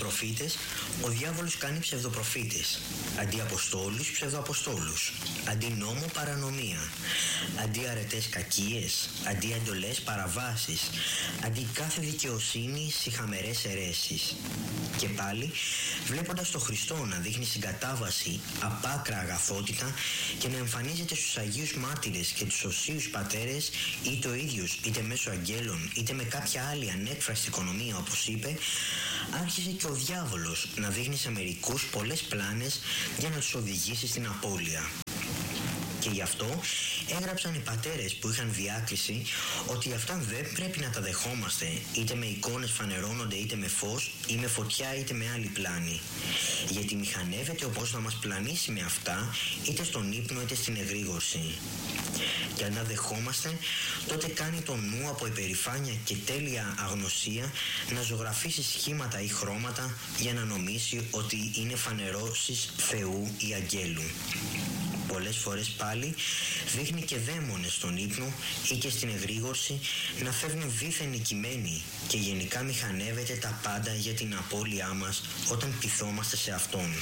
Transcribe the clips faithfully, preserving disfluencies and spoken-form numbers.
προφήτες, ο διάβολος κάνει ψευδοπροφήτες. Αντί αποστόλους, ψευδοαποστόλους. Αντί νόμο, παρανομία. Αντί αρετές, κακίες. Αντί εντολές, παραβάσεις. Αντί κάθε δικαιοσύνη, σιχαμερές αιρέσεις. Και πάλι, βλέποντας τον Χριστό να δείχνει συγκατάβαση, απάκρα αγαθότητα και να εμφανίζεται στους Αγίους Μάρτυρες και τους Οσίους Πατέρες, είτε ο ίδιος, είτε μέσω αγγέλων, είτε με κάποια άλλη ανέκφραστη οικονομία, όπως είπε, άρχισε και ο διάβολος να δείχνει σε μερικούς πολλές πλάνες για να τους οδηγήσει στην απώλεια. Και γι' αυτό έγραψαν οι πατέρες που είχαν διάκριση ότι αυτά δεν πρέπει να τα δεχόμαστε, είτε με εικόνες φανερώνονται είτε με φως ή με φωτιά είτε με άλλη πλάνη. Γιατί μηχανεύεται όπως να μας πλανήσει με αυτά, είτε στον ύπνο είτε στην εγρήγορση. Και αν τα δεχόμαστε, τότε κάνει το νου από υπερηφάνεια και τέλεια αγνωσία να ζωγραφίσει σχήματα ή χρώματα για να νομίσει ότι είναι φανερώσεις Θεού ή αγγέλου. Πολλές φορές πάλι δείχνει και δαίμονες στον ύπνο ή και στην εγρήγορση να φεύγουν δίθεν νικημένοι και γενικά μηχανεύεται τα πάντα για την απώλειά μας όταν πειθόμαστε σε Αυτόν.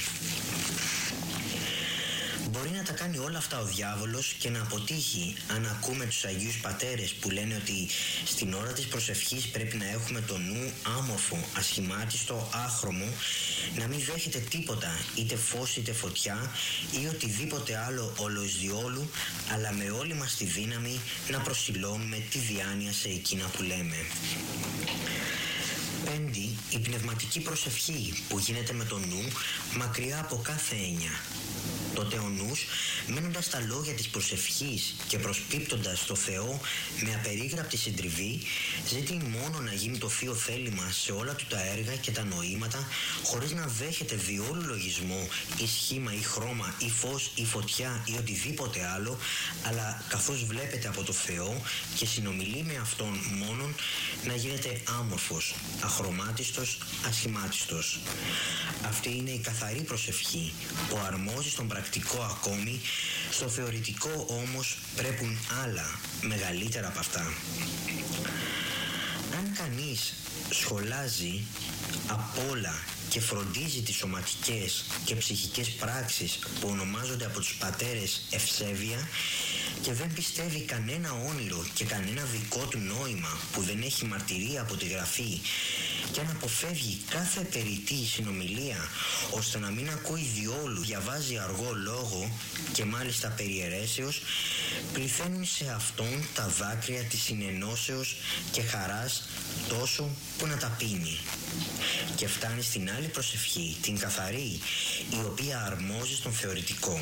Μπορεί να τα κάνει όλα αυτά ο διάβολος και να αποτύχει αν ακούμε τους Αγίους Πατέρες που λένε ότι στην ώρα της προσευχής πρέπει να έχουμε το νου άμορφο, ασχημάτιστο, άχρωμο, να μην δέχεται τίποτα, είτε φως είτε φωτιά ή οτιδήποτε άλλο όλος διόλου, αλλά με όλη μας τη δύναμη να προσιλώνουμε τη διάνοια σε εκείνα που λέμε. Πέμπτη, η πνευματική προσευχή που γίνεται με το νου μακριά από κάθε έννοια. Τότε ο νους, μένοντας στα λόγια της προσευχής και προσπίπτοντας το Θεό με απερίγραπτη συντριβή, ζητεί μόνο να γίνει το θείο θέλημα σε όλα του τα έργα και τα νοήματα, χωρίς να δέχεται διόλου λογισμό ή σχήμα ή χρώμα ή φως ή φωτιά ή οτιδήποτε άλλο, αλλά καθώς βλέπετε από το Θεό και συνομιλεί με Αυτόν μόνον, να γίνεται άμορφος, αχρωμάτιστος, ασχημάτιστος. Αυτή είναι η καθαρή προσευχή που αρμόζει στον πρακτικό ακόμη, στο θεωρητικό όμως πρέπουν άλλα, μεγαλύτερα από αυτά. Αν κανείς σχολάζει απ' όλα και φροντίζει τις σωματικές και ψυχικές πράξεις που ονομάζονται από τους πατέρες ευσέβεια και δεν πιστεύει κανένα όνειρο και κανένα δικό του νόημα που δεν έχει μαρτυρία από τη Γραφή και αν αποφεύγει κάθε περιττή συνομιλία ώστε να μην ακούει διόλου, διαβάζει αργό λόγο και μάλιστα περιαιρέσεως, πληθαίνουν σε Αυτόν τα δάκρυα της συνενώσεως και χαράς τόσο που να τα πίνει. Και φτάνει στην άλλη προσευχή, την καθαρή, η οποία αρμόζει στον θεωρητικό.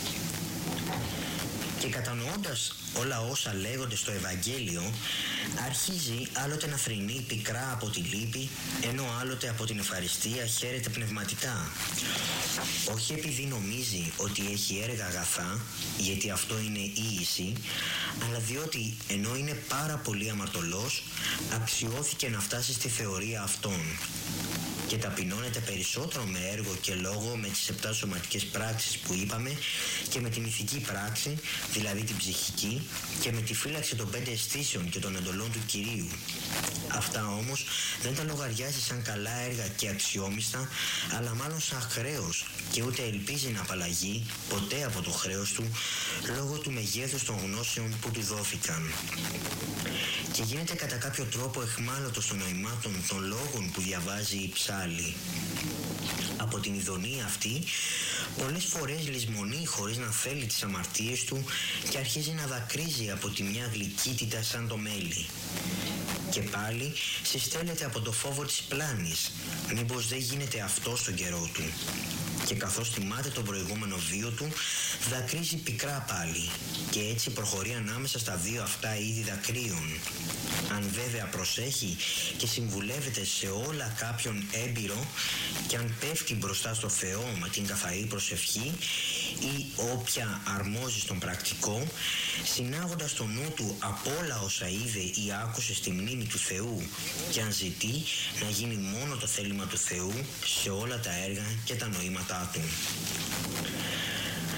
Και κατανοώντας όλα όσα λέγονται στο Ευαγγέλιο, αρχίζει άλλοτε να θρηνεί πικρά από τη λύπη, ενώ άλλοτε από την ευχαριστία χαίρεται πνευματικά. Όχι επειδή νομίζει ότι έχει έργα αγαθά, γιατί αυτό είναι ίηση, αλλά διότι ενώ είναι πάρα πολύ αμαρτωλός, αξιώθηκε να φτάσει στη θεωρία Αυτών. Και ταπεινώνεται περισσότερο με έργο και λόγο με τις επτά σωματικές πράξεις που είπαμε και με την ηθική πράξη, δηλαδή την ψυχική, και με τη φύλαξη των πέντε αισθήσεων και των εντολών του Κυρίου. Αυτά όμως δεν τα λογαριάζει σαν καλά έργα και αξιόμιστα, αλλά μάλλον σαν χρέος και ούτε ελπίζει να απαλλαγεί ποτέ από το χρέος του λόγω του μεγέθους των γνώσεων που του δόθηκαν. Και γίνεται κατά κάποιο τρόπο εχμάλωτος των νοημάτων των λόγων που διαβάζει η ψάλη. Από την ειδονία αυτή πολλές φορές λησμονεί χωρίς να θέλει τις αμαρτίες του και αρχίζει να δακρύζει από τη μια γλυκύτητα σαν το μέλι. Και πάλι συστέλλεται από το φόβο της πλάνης, μήπως δεν γίνεται αυτό στον καιρό του. Και καθώς θυμάται τον προηγούμενο βίο του, δακρύζει πικρά πάλι και έτσι προχωρεί ανάμεσα στα δύο αυτά είδη δακρύων. Αν βέβαια προσέχει και συμβουλεύεται σε όλα κάποιον έμπειρο και αν πέφτει μπροστά στο Θεό με την καθαρή προσευχή ή όποια αρμόζει στον πρακτικό, συνάγοντας το νου του από όλα όσα είδε ή άκουσε στη μνήμη του Θεού και αν ζητεί να γίνει μόνο το θέλημα του Θεού σε όλα τα έργα και τα νοήματά του.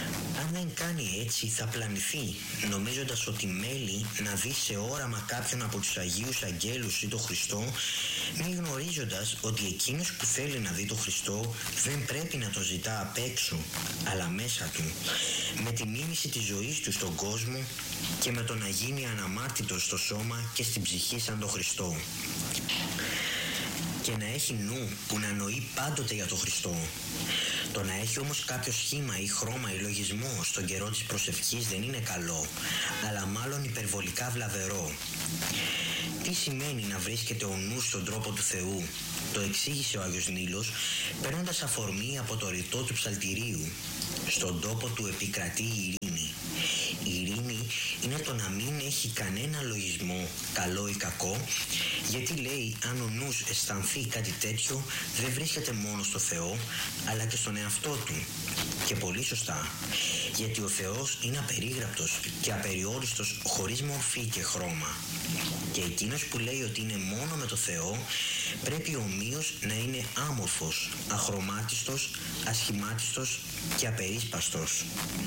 αν δεν κάνει έτσι θα πλανηθεί, νομίζοντας ότι μέλει να δει σε όραμα κάποιον από τους Αγίους Αγγέλους ή τον Χριστό, μη γνωρίζοντας ότι εκείνος που θέλει να δει τον Χριστό δεν πρέπει να τον ζητά απ' έξω, αλλά μέσα του, με τη μίμηση της ζωής του στον κόσμο και με το να γίνει αναμάρτητος στο σώμα και στην ψυχή σαν τον Χριστό. Και να έχει νου που να νοεί πάντοτε για τον Χριστό. Το να έχει όμως κάποιο σχήμα ή χρώμα ή λογισμό στον καιρό της προσευχής δεν είναι καλό, αλλά μάλλον υπερβολικά βλαβερό. Τι σημαίνει να βρίσκεται ο νους στον τρόπο του Θεού? Το εξήγησε ο Άγιος Νείλος, παίρνοντας αφορμή από το ρητό του ψαλτηρίου. Στον τόπο του επικρατεί η ειρήνη. Η ειρήνη είναι το να μην έχει κανένα λογισμό, καλό ή κακό, γιατί λέει αν ο νους αισθανθεί κάτι τέτοιο δεν βρίσκεται μόνο στο Θεό, αλλά και στον εαυτό του. Και πολύ σωστά, γιατί ο Θεός είναι απερίγραπτος και απεριόριστος χωρίς μορφή και χρώμα. Και εκείνος που λέει ότι είναι μόνο με το Θεό πρέπει ομοίως να είναι άμορφος, αχρωμάτιστος, ασχημάτιστος και απερίσπαστος.